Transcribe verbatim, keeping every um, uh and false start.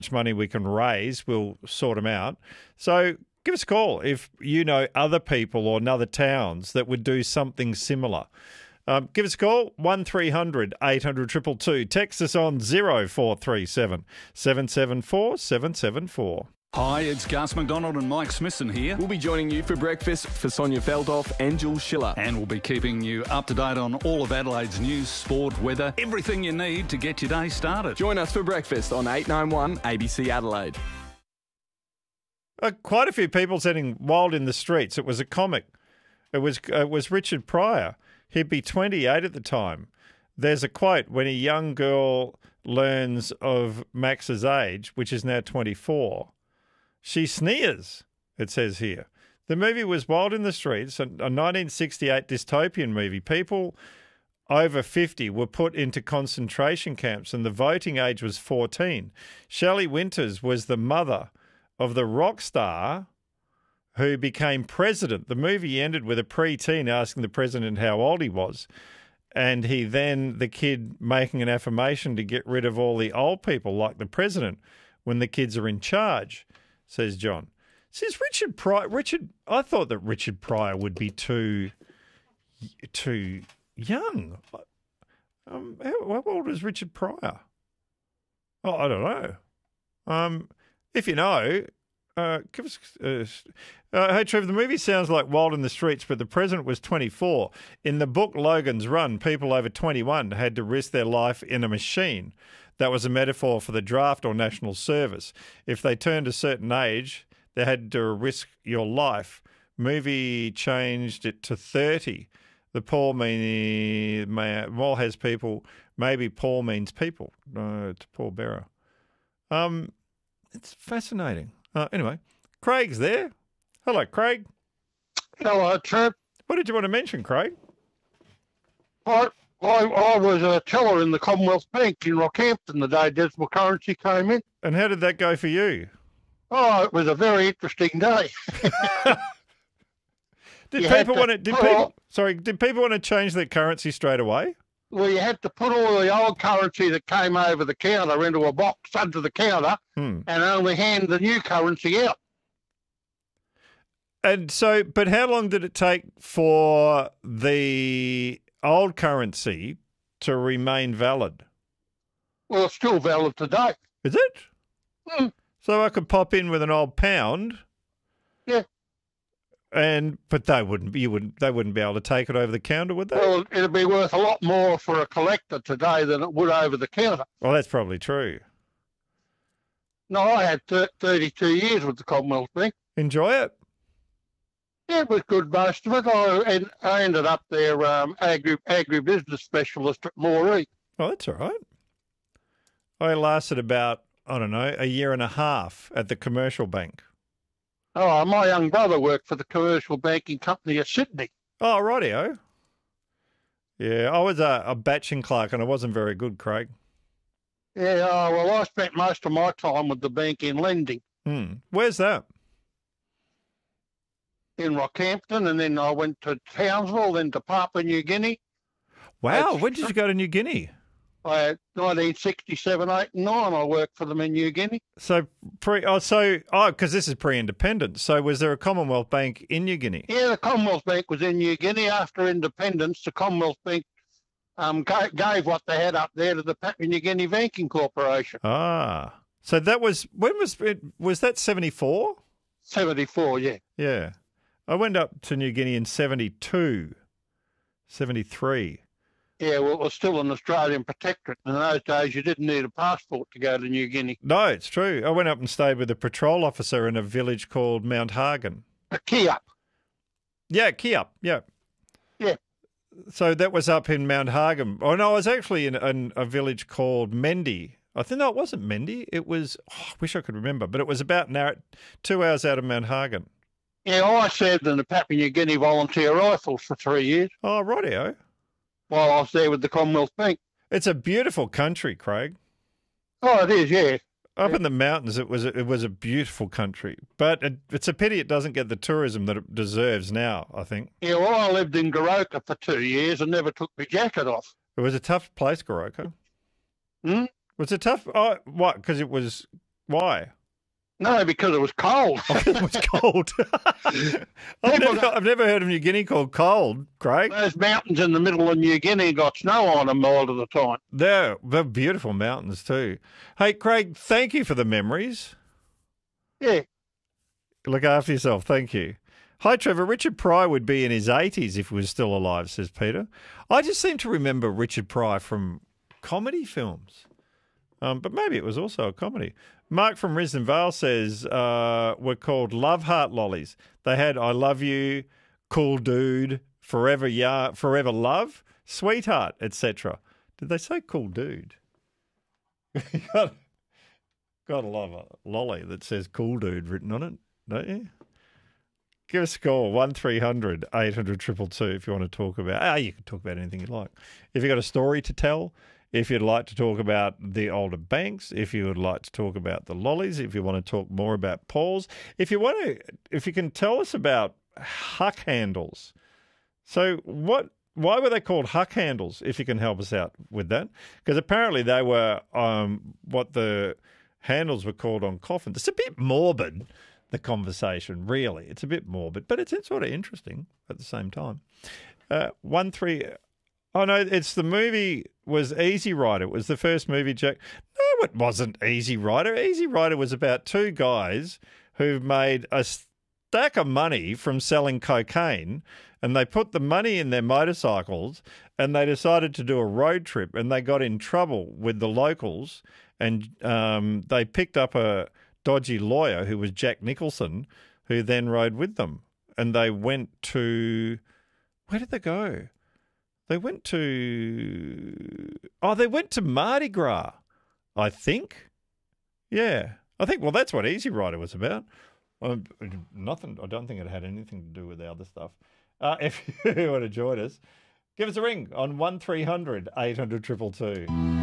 money we can raise, we'll sort them out. So give us a call if you know other people or other towns that would do something similar. Um, give us a call, one three hundred eight hundred two two two. Text us on zero four three seven seven seven four seven seven four. Hi, it's Gus McDonald and Mike Smithson here. We'll be joining you for breakfast for Sonia Feldhoff and Jules Schiller. And we'll be keeping you up to date on all of Adelaide's news, sport, weather, everything you need to get your day started. Join us for breakfast on eight ninety-one A B C Adelaide. Uh, quite a few people setting wild in the streets. It was a comic. It was, uh, it was Richard Pryor. He'd be twenty-eight at the time. There's a quote, when a young girl learns of Max's age, which is now twenty-four, she sneers, it says here. The movie was Wild in the Streets, a nineteen sixty-eight dystopian movie. People over fifty were put into concentration camps and the voting age was fourteen. Shelley Winters was the mother of the rock star who became president. The movie ended with a preteen asking the president how old he was. And he then, the kid, making an affirmation to get rid of all the old people like the president when the kids are in charge, says John. Says Richard Pryor. Richard, I thought that Richard Pryor would be too, too young. Um, how, how old is Richard Pryor? Oh, I don't know. Um, if you know, uh, give us. Uh, uh, hey, Trevor, the movie sounds like Wild in the Streets, but the president was twenty-four. In the book Logan's Run, people over twenty-one had to risk their life in a machine. That was a metaphor for the draft or national service. If they turned a certain age, they had to risk your life. Movie changed it to thirty. The Paul mean, may, Paul has people. Maybe Paul means people. Uh, to Paul Bearer. Um, it's fascinating. Uh, anyway, Craig's there. Hello, Craig. Hello, Trev. What did you want to mention, Craig? I, I, I was a teller in the Commonwealth Bank in Rockhampton the day decimal currency came in. And how did that go for you? Oh, it was a very interesting day. Did You people had to- want to? Did oh. people? Sorry, did people want to change their currency straight away? Well, you had to put all the old currency that came over the counter into a box under the counter Hmm. and only hand the new currency out. And so, but how long did it take for the old currency to remain valid? Well, it's still valid today. Is it? Hmm. So I could pop in with an old pound. Yeah. And but they wouldn't. You wouldn't. They wouldn't be able to take it over the counter, would they? Well, it'd be worth a lot more for a collector today than it would over the counter. Well, that's probably true. No, I had thir- thirty-two years with the Commonwealth Bank. Enjoy it. Yeah, it was good, most of it. I, and I ended up their um, agri agribusiness specialist at Moree. Oh, that's all right. I lasted about, I don't know, a year and a half at the commercial bank. Oh, my young brother worked for the commercial banking company of Sydney. Oh, rightio. Yeah, I was a, a batching clerk and I wasn't very good, Craig. Yeah, oh, well, I spent most of my time with the bank in lending Hmm. Where's that? in Rockhampton, and then I went to Townsville, then to Papua New Guinea. Wow, That's- when did you go to New Guinea? I, nineteen sixty-seven, eight, and nine, I worked for them in New Guinea. So pre, oh, so oh, because this is pre-independence. So was there a Commonwealth Bank in New Guinea? Yeah, the Commonwealth Bank was in New Guinea. After independence, the Commonwealth Bank um, gave, gave what they had up there to the Papua New Guinea Banking Corporation. Ah, so that was when was it? Was that seventy-four? seventy-four, yeah. Yeah, I went up to New Guinea in seventy-two, seventy-three. Yeah, well, it was still an Australian protectorate. In those days, you didn't need a passport to go to New Guinea. No, it's true. I went up and stayed with a patrol officer in a village called Mount Hagen. A key up. Yeah, Kiup. Yeah. Yeah. So that was up in Mount Hagen. Oh, no, I was actually in, in a village called Mendi. I think, no, it wasn't Mendi. It was, oh, I wish I could remember, but it was about an hour, two hours out of Mount Hagen. Yeah, I served in the Papua New Guinea Volunteer Rifles for three years Oh, rightio. while I was there with the Commonwealth Bank. It's a beautiful country, Craig. Oh, it is, yeah. Up in the mountains, it was a, it was a beautiful country, but it, it's a pity it doesn't get the tourism that it deserves now. I think Yeah, well, I lived in Goroka for two years and never took my jacket off. it was a tough place, Goroka. Hmm? Was it tough? Oh, what? Because it was Why? No, because it was cold. It was cold. I've, never, I've never heard of New Guinea called cold, Craig. Those mountains in the middle of New Guinea got snow on them all of the time. They're, they're beautiful mountains too. Hey, Craig, thank you for the memories. Yeah. Look after yourself. Thank you. Hi, Trevor. Richard Pryor would be in his eighties if he was still alive, says Peter. I just seem to remember Richard Pryor from comedy films. Um, but maybe it was also a comedy. Mark from Risdon Vale says uh, were called Love Heart Lollies. They had I Love You, Cool Dude, Forever Ya, Forever Love, Sweetheart, et cetera. Did they say Cool Dude? you got, got to love a lolly that says Cool Dude written on it, don't you? Give us a call, one three hundred eight hundred two two two if you want to talk about, ah, you can talk about anything you like. If you've got a story to tell, if you'd like to talk about the older banks, if you would like to talk about the lollies, if you want to talk more about Paul's, if you want to, if you can tell us about huck handles. So what, why were they called huck handles, if you can help us out with that? Because apparently they were um, what the handles were called on coffins. It's a bit morbid, the conversation, really. It's a bit morbid, but it's, it's sort of interesting at the same time. Uh, one, three... Oh, no, it's the movie was Easy Rider. It was the first movie, Jack. No, it wasn't Easy Rider. Easy Rider was about two guys who made a stack of money from selling cocaine, and they put the money in their motorcycles, and they decided to do a road trip, and they got in trouble with the locals, and um, they picked up a dodgy lawyer who was Jack Nicholson, who then rode with them. And they went to... Where did they go? They went to, oh, they went to Mardi Gras, I think. Yeah, I think, well, that's what Easy Rider was about. Um, nothing, I don't think it had anything to do with the other stuff. Uh, if you want to join us, give us a ring on one three hundred eight hundred two two two.